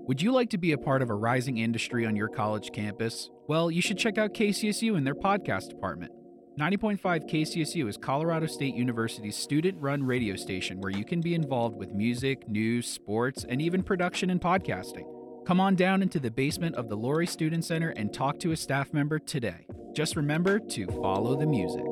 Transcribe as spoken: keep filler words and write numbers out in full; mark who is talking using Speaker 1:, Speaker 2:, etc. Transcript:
Speaker 1: Would you like to be a part of a rising industry on your college campus? Well, you should check out K C S U and their podcast department. ninety point five K C S U is Colorado State University's student-run radio station where you can be involved with music, news, sports, and even production and podcasting. Come on down into the basement of the Laurie Student Center and talk to a staff member today. Just remember to follow the music.